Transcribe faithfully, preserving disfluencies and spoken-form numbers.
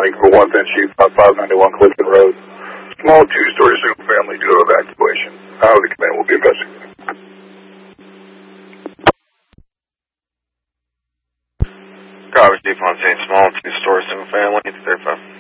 Lake for one ten Chief, on five ninety-one Clifton Road. Small two-story single family due to evacuation. How the command will be investigating. Copy, Chief Montaigne, small two-story single family, thirty-five.